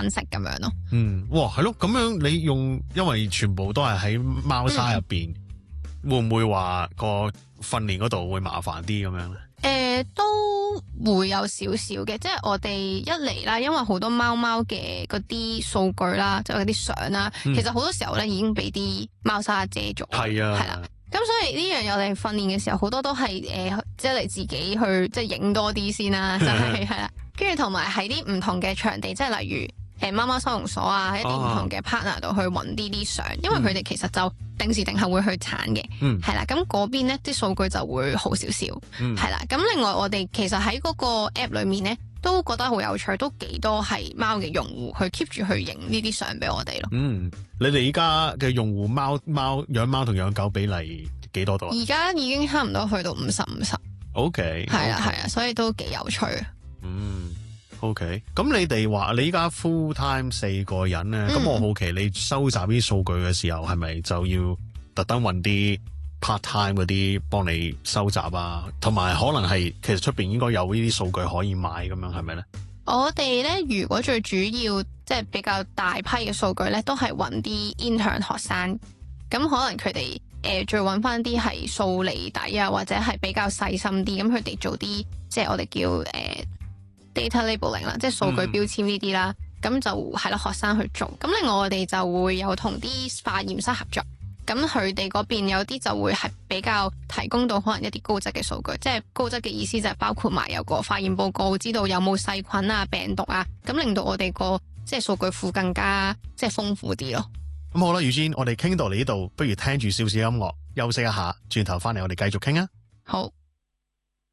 分析咁樣咯。 哇，係咯，咁樣你用，因為全部都係喺貓砂入邊，會唔會話個訓練嗰度會麻煩啲咁樣咧？ 都會有少少嘅，即係我哋一嚟啦，因為好多貓貓嘅嗰啲數據啦，即係嗰啲相啦，其實好多時候咧已經俾啲貓砂遮咗，係啦。咁所以呢樣嘢我哋訓練嘅時候，好多都係即係你自己去即係影多啲先啦，就係啦。跟住同埋喺啲唔同嘅場地，即係例如貓貓收容所啊，喺一啲唔同嘅 partner 度去揾啲相，因為佢哋其實就定時定候會去鏟嘅，係啦。咁嗰邊呢啲數據就會好少少，係啦。咁另外我哋其實喺嗰個 app 裏面呢，都覺得好有趣，都幾多係貓嘅用戶去 keep 住去影呢啲相俾我哋咯。 你哋依家嘅用戶養貓同養狗比例幾多度啊？ 而家已經差唔多去到50-50。 OK， 係啊，所以都幾有趣。 OK，咁你哋話你依家 full time 4個人咧，咁我好奇你收集啲數據嘅時候，係咪就要特登揾啲 part time 嗰啲幫你收集啊？同埋可能係其實出邊應該有呢啲數據可以買咁樣，係咪咧？ 我哋咧如果最主要即係比較大批嘅數據咧，都係揾啲 intern 學生，咁可能佢哋再揾翻啲係數厘底啊，或者係比較細心啲，咁佢哋做啲即係我哋叫data labeling 啦，即係數據標籤呢啲啦，咁就係咯學生去做。咁另外我哋就會有同啲化驗室合作，咁佢哋嗰邊有啲就會係比較提供到可能一啲高質嘅數據，即係高質嘅意思就係包括埋有個化驗報告，知道有冇細菌啊、病毒啊，咁令到我哋個即係數據庫更加即係豐富啲咯。 咁好啦，Eugene，我哋傾到嚟呢度，不如聽住少少音樂休息一下，轉頭翻嚟我哋繼續傾啊。 好。